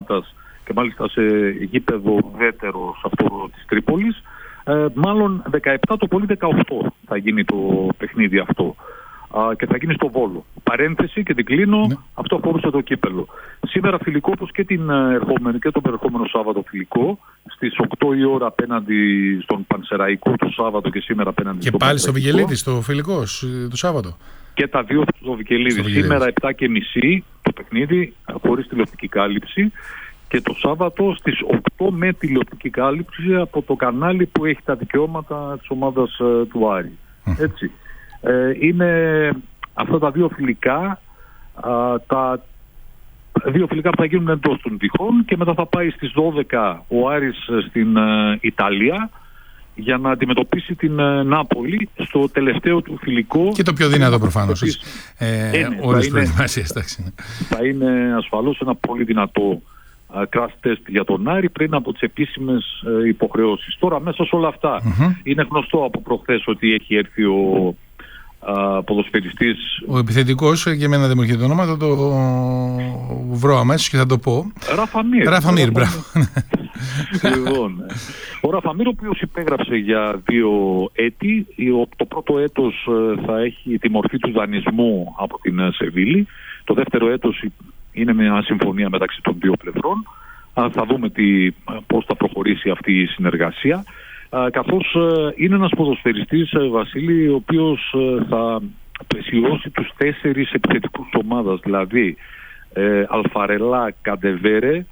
Σαμάτας και μάλιστα σε γήπεδο ουδέτερο σε αυτό της Τρίπολης. Μάλλον 17 το πολύ 18 θα γίνει το παιχνίδι αυτό και θα γίνει στο Βόλο. Παρένθεση και την κλείνω, αυτό αφορούσε το κύπελο. Σήμερα φιλικό, όπως και τον ερχόμενο Σάββατο φιλικό, στις 8 η ώρα απέναντι στον Πανσεραϊκό το Σάββατο και σήμερα απέναντι και πάλι στο Βικελίδη το φιλικό το Σάββατο. Και τα δύο στο Βικελίδη. Σήμερα 7:30 το παιχνίδι χωρίς τηλεοπτική κάλυψη. Και το Σάββατο στις 8 με τηλεοπτική κάλυψη από το κανάλι που έχει τα δικαιώματα της ομάδας του Άρη. Έτσι. Είναι αυτά τα δύο φιλικά, τα δύο φιλικά που θα γίνουν εντός των τυχών και μετά θα πάει στις 12 ο Άρης στην Ιταλία για να αντιμετωπίσει την Νάπολη στο τελευταίο του φιλικό. Και το πιο δυνατό προφανώς. Όλες τις προετοιμασίες. Θα είναι ασφαλώς ένα πολύ δυνατό crash test για τον Άρη πριν από τις επίσημες υποχρεώσεις. Τώρα μέσα σε όλα αυτά είναι γνωστό από προχθές ότι έχει έρθει ο ποδοσφαιριστής. Ο επιθετικός, και εμένα δεν μου έρχεται το όνομα, θα το βρω αμέσως και θα το πω. Ραφαμίρ, μπράβο. Λοιπόν, ο Ραφαμίρ, ο οποίος υπέγραψε για 2 έτη. Το πρώτο έτος θα έχει τη μορφή του δανεισμού από την Σεβίλη. Το δεύτερο έτος είναι μια συμφωνία μεταξύ των δύο πλευρών. Θα δούμε πώς θα προχωρήσει αυτή η συνεργασία. Καθώς είναι ένας ποδοσφαιριστής, Βασίλη, ο οποίος θα πλαισιώσει τους 4 επιθετικούς ομάδας, δηλαδή Αλφαρελά, Καντεβέρε,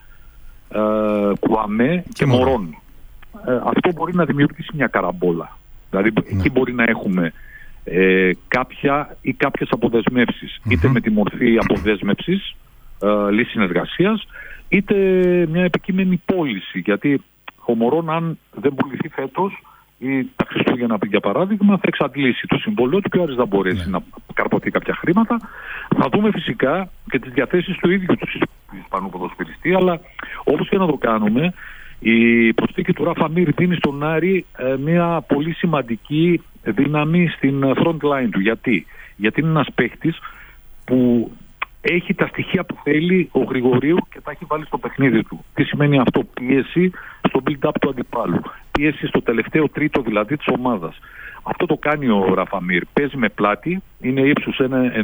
Κουαμέ και Μωρόν. Αυτό μπορεί να δημιουργήσει μια καραμπόλα. Δηλαδή εκεί μπορεί να έχουμε κάποια ή κάποιες αποδεσμεύσεις, είτε με τη μορφή αποδέσμευσης, λύση συνεργασίας, είτε μια επικείμενη πώληση, γιατί ο Μωρόν, αν δεν πουληθεί φέτος ή τα Χριστούγεννα για παράδειγμα, θα εξαντλήσει το συμβόλαιο του και ο Άρης θα μπορέσει να καρποθεί κάποια χρήματα. Θα δούμε φυσικά και τις διαθέσεις του ίδιου του Ισπανού ποδοσφαιριστή, αλλά όπως και να το κάνουμε, η προσθήκη του Ραφαμίρ δίνει στον Άρη μια πολύ σημαντική δύναμη στην front line του. Γιατί είναι ένας παίχτης που έχει τα στοιχεία που θέλει ο Γρηγορίου και τα έχει βάλει στο παιχνίδι του. Τι σημαίνει αυτό? Πίεση στο build-up του αντιπάλου. Πίεση στο τελευταίο τρίτο δηλαδή της ομάδας. Αυτό το κάνει ο Ραφαμίρ. Παίζει με πλάτη, είναι ύψους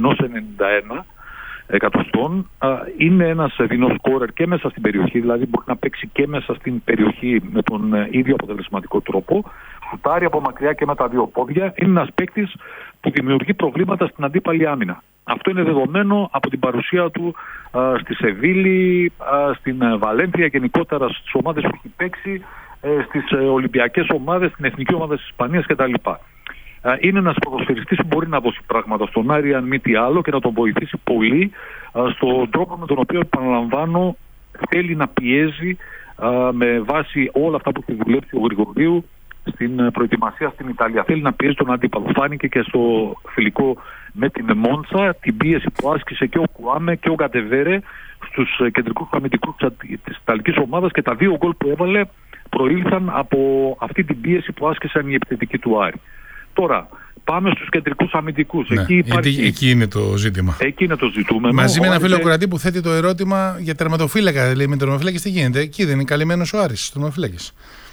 1,91 εκατοστών. Είναι ένας δεινός σκόρερ και μέσα στην περιοχή, δηλαδή μπορεί να παίξει και μέσα στην περιοχή με τον ίδιο αποτελεσματικό τρόπο. Σουτάρει από μακριά και με τα δύο πόδια. Είναι ένας παίκτης που δημιουργεί προβλήματα στην αντίπαλη άμυνα. Αυτό είναι δεδομένο από την παρουσία του στη Σεβίλη, στην Βαλένθια, γενικότερα στις ομάδες που έχει παίξει, στις Ολυμπιακές ομάδες, στην Εθνική Ομάδα της Ισπανίας κτλ. Είναι ένας ποδοσφαιριστής που μπορεί να δώσει πράγματα στον Άρη, αν μη τι άλλο, και να τον βοηθήσει πολύ στον τρόπο με τον οποίο, επαναλαμβάνω, θέλει να πιέζει με βάση όλα αυτά που έχει δουλέψει ο Γρηγορίου στην προετοιμασία στην Ιταλία. Θέλει να πιέζει τον αντίπαλο. Φάνηκε και στο φιλικό με την Μόντσα, την πίεση που άσκησε και ο Κουάμε και ο Καντεβέρε στους κεντρικούς αμυντικούς της Ιταλικής ομάδας, και τα 2 γκολ που έβαλε προήλθαν από αυτή την πίεση που άσκησαν οι επιθετικοί του Άρη. Τώρα, πάμε στους κεντρικούς αμυντικούς. Ναι, εκεί είναι το ζήτημα. Εκεί είναι το ζητούμενο. Μαζί με ένα φίλο Κρατή που θέτει το ερώτημα για τερματοφύλακα. Λέει, με τερματοφύλακες τι γίνεται? Εκεί δεν είναι καλυμμένος ο Άρης, τερματοφύλακες?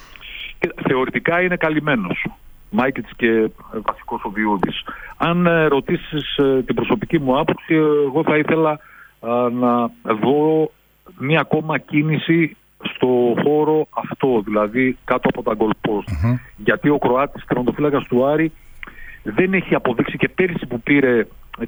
Θεωρητικά είναι καλυμμένος. Μάικετς και βασικός ο Διούδης. Αν ρωτήσεις την προσωπική μου άποψη, εγώ θα ήθελα να δω μία ακόμα κίνηση στο χώρο αυτό, δηλαδή κάτω από τα goal post. Γιατί ο Κροάτης τερματοφύλακας του Άρη δεν έχει αποδείξει, και πέρυσι που πήρε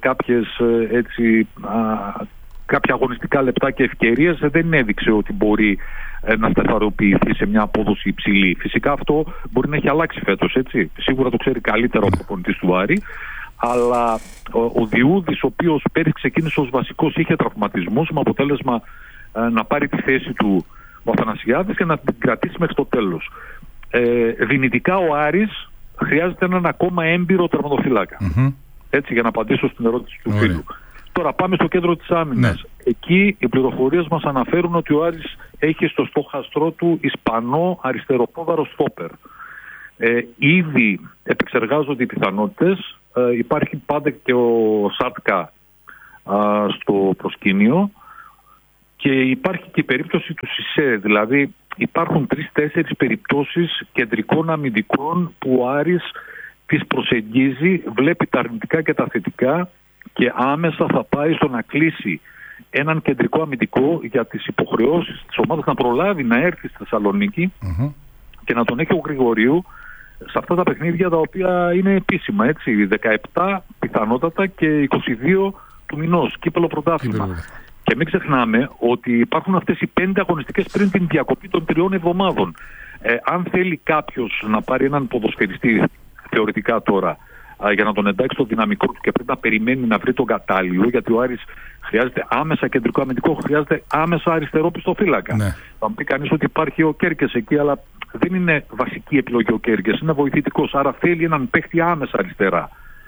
κάποια αγωνιστικά λεπτά και ευκαιρίες, δεν έδειξε ότι μπορεί να σταθεροποιηθεί σε μια απόδοση υψηλή. Φυσικά αυτό μπορεί να έχει αλλάξει φέτος, έτσι. Σίγουρα το ξέρει καλύτερα ο προπονητής του Άρη, αλλά ο Διούδης, ο οποίος πέρυσι ξεκίνησε ως βασικός, είχε τραυματισμούς, με αποτέλεσμα να πάρει τη θέση του ο Αθανασιάδης και να την κρατήσει μέχρι το τέλος. Δυνητικά ο Άρης χρειάζεται έναν ακόμα έμπειρο τερματοφύλακα. Έτσι, για να απαντήσω στην ερώτηση του φίλου. Τώρα πάμε στο κέντρο της άμυνας. Ναι. Εκεί οι πληροφορίες μας αναφέρουν ότι ο Άρης έχει στο στόχαστρό του Ισπανό αριστεροπόδαρο στόπερ. Ήδη επεξεργάζονται οι πιθανότητες. Υπάρχει πάντα και ο Σάτκα στο προσκήνιο. Και υπάρχει και η περίπτωση του ΣΥΣΕ, δηλαδή υπάρχουν 3-4 περιπτώσεις κεντρικών αμυντικών που ο Άρης τις προσεγγίζει, βλέπει τα αρνητικά και τα θετικά και άμεσα θα πάει στο να κλείσει έναν κεντρικό αμυντικό για τις υποχρεώσεις της ομάδας να προλάβει να έρθει στη Θεσσαλονίκη και να τον έχει ο Γρηγορίου σε αυτά τα παιχνίδια τα οποία είναι επίσημα, έτσι, 17 πιθανότατα και 22 του μηνός, κύπελλο πρωτάθλημα. Και μην ξεχνάμε ότι υπάρχουν αυτές οι 5 αγωνιστικές πριν την διακοπή των 3 εβδομάδων. Αν θέλει κάποιος να πάρει έναν ποδοσφαιριστή θεωρητικά τώρα για να τον εντάξει στο δυναμικό του και πρέπει να περιμένει να βρει τον κατάλληλο, γιατί ο Άρης χρειάζεται άμεσα κεντρικό αμυντικό, χρειάζεται άμεσα αριστερό πιστοφύλακα. Ναι. Θα μου πει κανείς ότι υπάρχει ο Κέρκες εκεί, αλλά δεν είναι βασική επιλογή ο Κέρκες, είναι βοηθητικός. Άρα θέλει έναν παίχτη άμεσα αριστερά.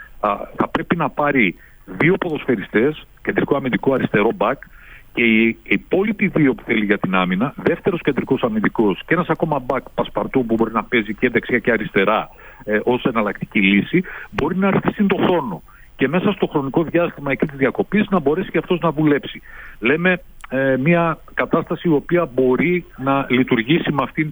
Θα πρέπει να πάρει 2 ποδοσφαιριστές, κεντρικό αμυντικό, αριστερό μπακ, και οι υπόλοιποι 2 που θέλει για την άμυνα, δεύτερος κεντρικός αμυντικός και ένας ακόμα μπακ Πασπαρτού που μπορεί να παίζει και δεξιά και αριστερά ως εναλλακτική λύση, μπορεί να έρθει συν το χρόνο και μέσα στο χρονικό διάστημα εκεί της διακοπής να μπορέσει και αυτός να δουλέψει. Λέμε μια κατάσταση η οποία μπορεί να λειτουργήσει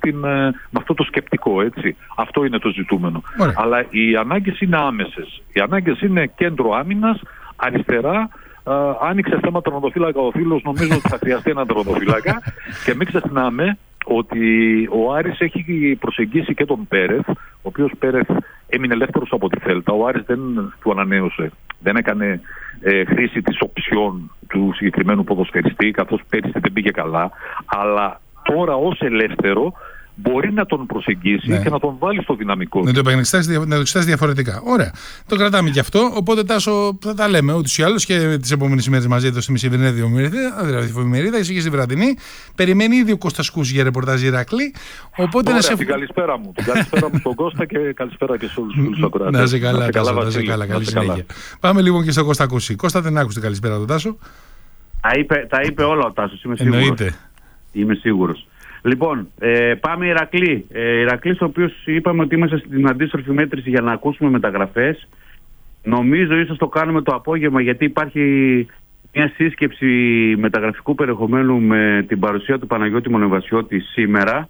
με αυτό το σκεπτικό, έτσι. Αυτό είναι το ζητούμενο. Ωραία. Αλλά οι ανάγκες είναι άμεσες. Οι ανάγκες είναι κέντρο άμυνας, αριστερά. Άνοιξε θέμα τερματοφύλακα ο φίλος, νομίζω ότι θα χρειαστεί έναν τερματοφύλακα. Και μην ξεχνάμε ότι ο Άρης έχει προσεγγίσει και τον Πέρεθ, ο οποίος Πέρεθ έμεινε ελεύθερος από τη Θέλτα. Ο Άρης δεν του ανανέωσε, δεν έκανε χρήση της οψιών του συγκεκριμένου ποδοσφαιριστή, καθώς πέρυσι δεν πήγε καλά. Αλλά τώρα ως ελεύθερο μπορεί να τον προσεγγίσει και να τον βάλει στο δυναμικό. Να το εξετάσει διαφορετικά. Ωραία. Το κρατάμε και αυτό. Οπότε, Τάσο, θα τα λέμε ούτως ή άλλως και τις επόμενες ημέρες μαζί εδώ στη μεσημερινή εφημερίδα, εσύ και στη βραδινή. Περιμένει ήδη ο Κώστας Κούση για ρεπορτάζ Ηρακλή. Οπότε ωραία, την καλησπέρα μου. Την καλησπέρα μου στον Κώστα και καλησπέρα και σε όλους τους φίλους ακροατές. Να σε καλά, Τάσο. Να σε καλά. Καλή συνέχεια. Πάμε λοιπόν και στον Κώστα Κούση. Κώστα, δεν άκουσε την καλησπέρα του Τάσο. Τα είπε όλα ο Τάσος. Είμαι σίγουρος. Λοιπόν, πάμε Ηρακλή. Ηρακλής, ο οποίος είπαμε ότι είμαστε στην αντίστροφη μέτρηση για να ακούσουμε μεταγραφές. Νομίζω ίσως το κάνουμε το απόγευμα, γιατί υπάρχει μια σύσκεψη μεταγραφικού περιεχομένου με την παρουσία του Παναγιώτη Μονεβασιώτη σήμερα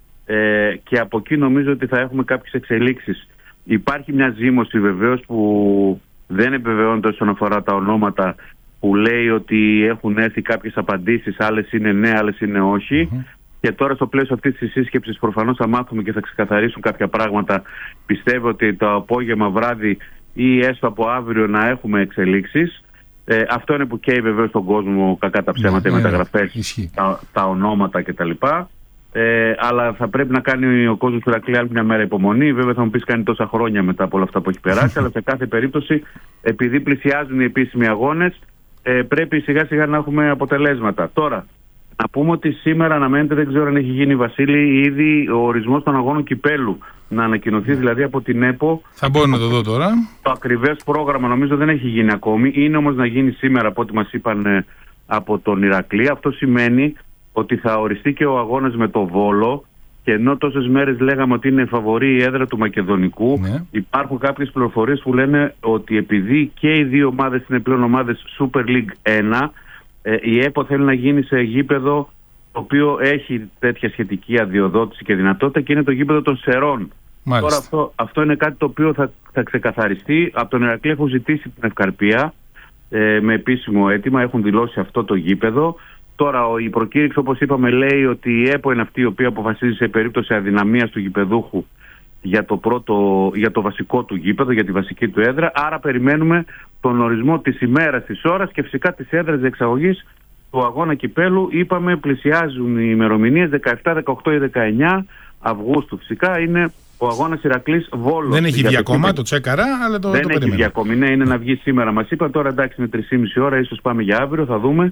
και από εκεί νομίζω ότι θα έχουμε κάποιες εξελίξεις. Υπάρχει μια ζήμωση βεβαίως που δεν επιβεβαιώνεται όσον αφορά τα ονόματα, που λέει ότι έχουν έρθει κάποιες απαντήσεις, άλλες είναι ναι, άλλες είναι όχι. Και τώρα στο πλαίσιο αυτής της σύσκεψης προφανώς θα μάθουμε και θα ξεκαθαρίσουν κάποια πράγματα. Πιστεύω ότι το απόγευμα, βράδυ ή έστω από αύριο να έχουμε εξελίξεις. Αυτό είναι που καίει βεβαίως τον κόσμο, κακά τα ψέματα, οι μεταγραφές, τα ονόματα κτλ. Αλλά θα πρέπει να κάνει ο κόσμος του Ηρακλή άλλη μια μέρα υπομονή. Βέβαια θα μου πεις, κάνει τόσα χρόνια μετά από όλα αυτά που έχει περάσει, αλλά σε κάθε περίπτωση, επειδή πλησιάζουν οι επίσημοι αγώνες, πρέπει σιγά σιγά να έχουμε αποτελέσματα. Τώρα, να πούμε ότι σήμερα αναμένεται, δεν ξέρω αν έχει γίνει, Βασίλη, ήδη ο ορισμός των αγώνων κυπέλου. Να ανακοινωθεί δηλαδή από την ΕΠΟ. Θα μπορώ να το δω τώρα. Το ακριβές πρόγραμμα νομίζω δεν έχει γίνει ακόμη. Είναι όμως να γίνει σήμερα από ό,τι μας είπαν από τον Ηρακλή. Αυτό σημαίνει ότι θα οριστεί και ο αγώνας με το Βόλο. Και ενώ τόσες μέρες λέγαμε ότι είναι φαβορή η έδρα του Μακεδονικού, υπάρχουν κάποιες πληροφορίες που λένε ότι επειδή και οι δύο ομάδες είναι πλέον ομάδες Super League 1, η ΕΠΟ θέλει να γίνει σε γήπεδο το οποίο έχει τέτοια σχετική αδειοδότηση και δυνατότητα, και είναι το γήπεδο των Σερών. Τώρα αυτό είναι κάτι το οποίο θα ξεκαθαριστεί. Από τον Ηρακλή έχω ζητήσει την ευκαρπία με επίσημο αίτημα, έχουν δηλώσει αυτό το γήπεδο. Τώρα η προκήρυξη, όπως είπαμε, λέει ότι η ΕΠΟ είναι αυτή η οποία αποφασίζει σε περίπτωση αδυναμίας του γηπεδούχου για το βασικό του γήπεδο, για τη βασική του έδρα. Άρα περιμένουμε τον ορισμό της ημέρας, της ώρας και φυσικά της έδρας διεξαγωγής του αγώνα κυπέλου. Είπαμε, πλησιάζουν οι ημερομηνίες 17, 18 ή 19 Αυγούστου. Φυσικά είναι ο αγώνας Ηρακλής Βόλος. Δεν έχει βγει ακόμα, το τσέκαρα, αλλά το περιμένουμε. Δεν έχει βγει ακόμη, ναι, είναι να βγει σήμερα. Μας είπαν τώρα, εντάξει, είναι 3,5 ώρα, ίσως πάμε για αύριο, θα δούμε.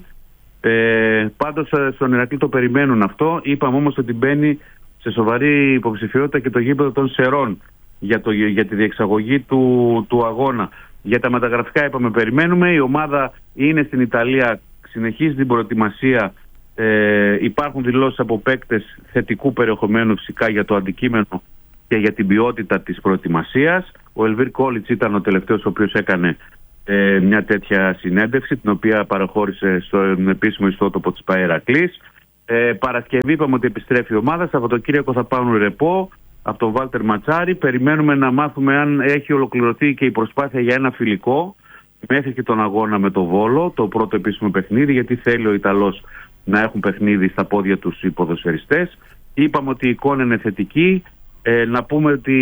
Πάντως στον Ηρακλή το περιμένουν αυτό. Είπαμε όμως ότι μπαίνει σε σοβαρή υποψηφιότητα και το γήπεδο των Σερών για τη διεξαγωγή του αγώνα. Για τα μεταγραφικά είπαμε περιμένουμε. Η ομάδα είναι στην Ιταλία, συνεχίζει την προετοιμασία. Υπάρχουν δηλώσεις από παίκτες θετικού περιεχομένου φυσικά για το αντικείμενο και για την ποιότητα της προετοιμασίας. Ο Ελβίρ Κόλιτς ήταν ο τελευταίος ο οποίος έκανε μια τέτοια συνέντευξη, την οποία παραχώρησε στον επίσημο ιστότοπο της ΠΑΕ Ηρακλής. Παρασκευή είπαμε ότι επιστρέφει η ομάδα. Σαββατοκύριακο θα πάρουν ρεπό από τον Βάλτερ Ματσάρη. Περιμένουμε να μάθουμε αν έχει ολοκληρωθεί και η προσπάθεια για ένα φιλικό μέχρι και τον αγώνα με το Βόλο, το πρώτο επίσημο παιχνίδι, γιατί θέλει ο Ιταλός να έχουν παιχνίδι στα πόδια τους οι ποδοσφαιριστές. Είπαμε ότι η εικόνα είναι θετική. Να πούμε ότι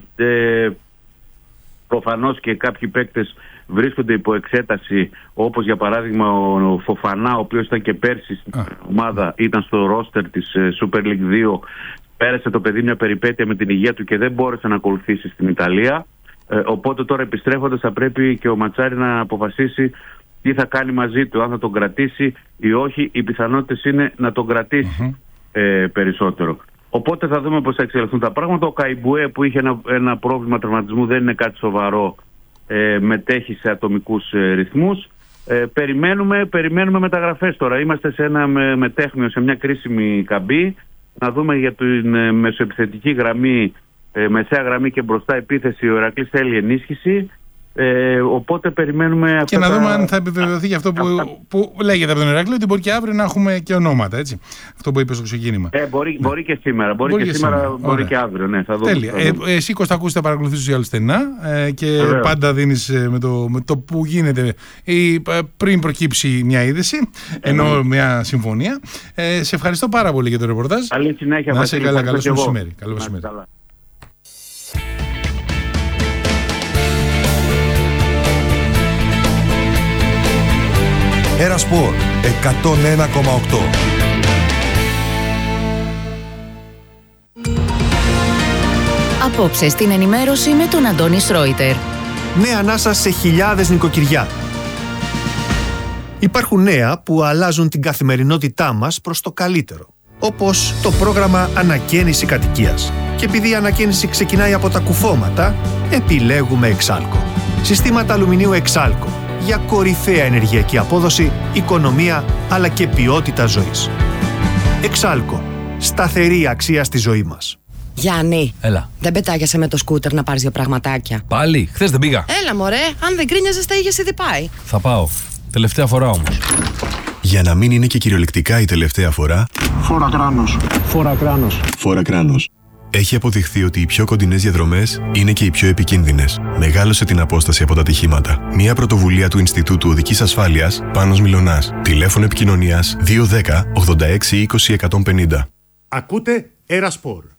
προφανώς και κάποιοι παίκτες βρίσκονται υπό εξέταση, όπως για παράδειγμα ο Φοφανά, ο οποίος ήταν και πέρσι στην ομάδα, ήταν στο ρόστερ της Super League 2. Πέρασε το παιδί μια περιπέτεια με την υγεία του και δεν μπόρεσε να ακολουθήσει στην Ιταλία. Οπότε τώρα επιστρέφοντας θα πρέπει και ο Ματσάρη να αποφασίσει τι θα κάνει μαζί του, αν θα τον κρατήσει ή όχι. Οι πιθανότητες είναι να τον κρατήσει περισσότερο. Οπότε θα δούμε πώς θα εξελιχθούν τα πράγματα. Ο Καϊμπουέ, που είχε ένα πρόβλημα τραυματισμού, δεν είναι κάτι σοβαρό, μετέχει σε ατομικούς ρυθμούς. Περιμένουμε μεταγραφές τώρα. Είμαστε σε ένα μετέχνιο, σε μια κρίσιμη καμπή. Να δούμε για την μεσοεπιθετική γραμμή, μεσαία γραμμή και μπροστά επίθεση. Ο Ηρακλής θέλει ενίσχυση. Οπότε περιμένουμε. Και να δούμε αν θα επιβεβαιωθεί και αυτό που λέγεται από τον Ηράκλειο, ότι μπορεί και αύριο να έχουμε και ονόματα. Έτσι. Αυτό που είπε στο ξεκίνημα. Μπορεί και σήμερα. Μπορεί και και αύριο. Ναι, θα δούμε. Τέλεια. Εσύ, Κώστα, τα παρακολουθείς τους άλλους στενά και πάντα δίνεις με το που γίνεται ή πριν προκύψει μια είδηση, ενώ μια συμφωνία. Σε ευχαριστώ πάρα πολύ για το ρεπορτάζ. Καλή συνέχεια. Να είσαι καλά. Καλό μεσημέρι. Ερασπορ 101,8. Απόψε στην ενημέρωση με τον Αντώνη Σρόιτερ. Νέα ανάσα σε χιλιάδες νοικοκυριά. Υπάρχουν νέα που αλλάζουν την καθημερινότητά μας προς το καλύτερο. Όπως το πρόγραμμα Ανακαίνιση Κατοικίας. Και επειδή η ανακαίνιση ξεκινάει από τα κουφώματα, επιλέγουμε Εξάλκο. Συστήματα αλουμινίου Εξάλκο. Για κορυφαία ενεργειακή απόδοση, οικονομία αλλά και ποιότητα ζωής. Εξάλκο. Σταθερή αξία στη ζωή μας. Γιάννη, έλα. Δεν πετάγεσαι με το σκούτερ να πάρεις 2 πραγματάκια? Πάλι, χθες δεν πήγα. Έλα μωρέ, αν δεν κρίνιαζες τα είχες ήδη πάει. Θα πάω. Τελευταία φορά όμως. Για να μην είναι και κυριολεκτικά η τελευταία φορά, Φόρα κράνος. Φόρα κράνος. Φόρα κράνος. Έχει αποδειχθεί ότι οι πιο κοντινές διαδρομές είναι και οι πιο επικίνδυνες. Μεγάλωσε την απόσταση από τα ατυχήματα. Μια πρωτοβουλία του Ινστιτούτου Οδικής Ασφάλειας, Πάνος Μιλωνάς. Τηλέφωνο επικοινωνίας 210 86 20 150. Ακούτε Ερασπορ.